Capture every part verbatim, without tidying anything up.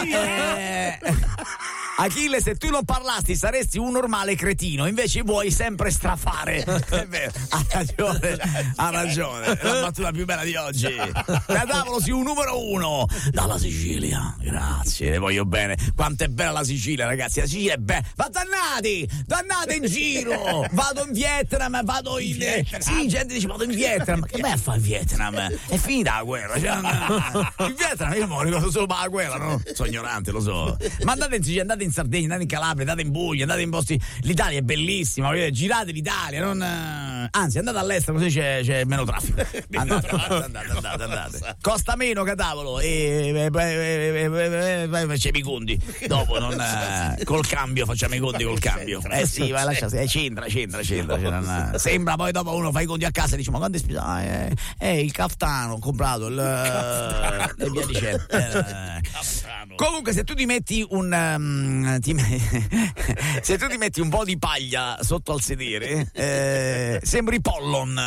eh, Achille, se tu non parlassi saresti un normale cretino, invece vuoi sempre strafare. È vero, ha ragione, ha ragione. La battuta più bella di oggi. Cadavolo su un numero uno dalla Sicilia. Grazie, le voglio bene. Quanto è bella la Sicilia, ragazzi. La Sicilia è bella. Ma dannati, dannate in giro. Vado in Vietnam, vado in. Vietnam. Sì, gente dice vado in Vietnam. Ma che vai a fare in Vietnam? È finita la guerra. Cioè, in Vietnam io mi ricordo solo per la guerra, no? Sono ignorante, lo so. Ma andate in Sicilia, andate in Sardegna, andate in Calabria, andate in Puglia, andate in posti. L'Italia è bellissima, girate l'Italia, non. Anzi, andate all'estero così c'è, c'è meno traffico. Andate, andate, andate, andate. Costa meno, Cadavolo, e facciamo i conti. Dopo non. Col cambio, facciamo i conti col cambio. Eh sì, vai, lascia. Eh, c'entra, c'entra, c'entra. c'entra. Sembra poi dopo uno fa i conti a casa e dice: ma quando è spesa? Ah, eh, eh, il caftano, ho comprato il. E via dicendo. Eh, comunque, se tu ti metti un. Um, ti, se tu ti metti un po' di paglia sotto al sedere, eh, sembri Pollon.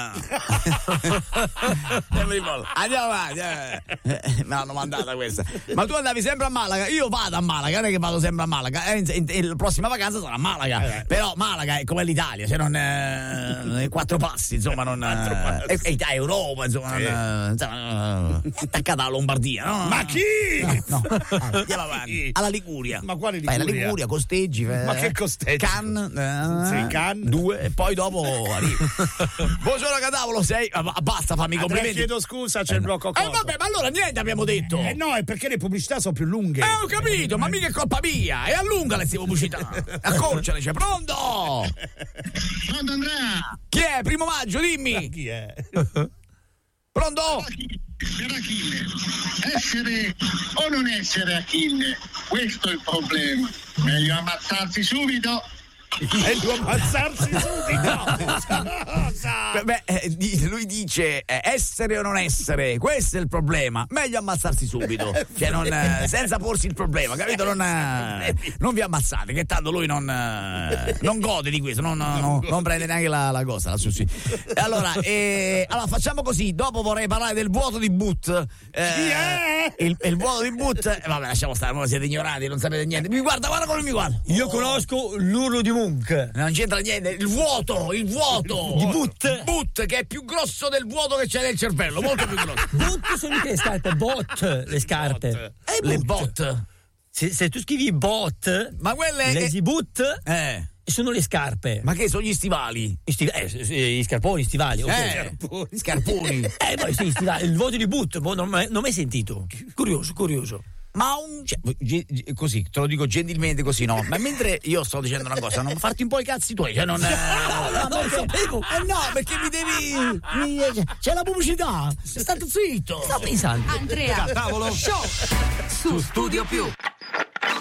Sembri Pollon. Andiamo avanti. Eh. Mi hanno mandata questa. Ma tu andavi sempre a Malaga? Io vado a Malaga, non è che vado sempre a Malaga. Eh, in, in, la prossima vacanza sarà a Malaga. Eh. Però Malaga è come l'Italia, cioè non è quattro passi, insomma, non è, è, è Europa, insomma, sì. non, insomma, è attaccata alla Lombardia, no? Ma chi? No, no. Andiamo avanti. Alla Liguria. Ma quale Liguria? Vai, la Liguria, costeggi. Eh, Ma che costeggi? Cannes, eh, sì, Cannes. Due, e poi dopo arrivi. Buongiorno, Cadavolo, sei. Ah, basta, fammi i complimenti. Chiedo scusa, c'è eh, il blocco Eh vabbè, ma allora niente abbiamo detto. Eh no, è perché le pubblicità sono più lunghe. Eh ho capito, eh, ma mica è colpa mia. E allunga le pubblicità. Accorciale, c'è pronto? Pronto, Andrea? Chi è? Primo maggio, dimmi. Ma chi è? Pronto? Per Achille. Essere o non essere Achille, questo è il problema. Meglio ammazzarsi subito. Meglio ammazzarsi subito. Beh, eh, lui dice eh, essere o non essere, questo è il problema. Meglio ammazzarsi subito, cioè non, eh, senza porsi il problema, capito? Non, eh, non vi ammazzate, che tanto lui non, eh, non gode di questo, non, non, non prende neanche la, la cosa. La sì. Allora, eh, allora, facciamo così. Dopo vorrei parlare del vuoto di Boot. Eh, il, il vuoto di Boot, eh, vabbè, lasciamo stare, voi siete ignoranti, non sapete niente. Mi guarda, guarda come mi guarda. Io oh. conosco l'urlo di Munch. Non c'entra niente, il vuoto, il vuoto di Boot. Boot, che è più grosso del vuoto che c'è nel cervello, molto più grosso. Boot sono che le scarpe, bot, le scarpe. Bot. Eh, le bot. Se, se tu scrivi bot, ma quelle leggi è... boot, eh. sono le scarpe. Ma che sono gli stivali? I, stiv- eh, i scarponi, stivali. Okay. Eh, scarponi. scarponi. Eh, poi sì, stivali. Il vuoto di boot, boh, non ho mai sentito. Curioso, curioso. Ma un cioè, così, te lo dico gentilmente così, no? Ma mentre io sto dicendo una cosa, non farti un po' i cazzi tuoi, cioè non. No, no, non lo sapevo. Eh no, perché mi devi. Mi, c'è la pubblicità. Stai zitto. Sto pensando. Andrea Tavolo Show su Studio Più.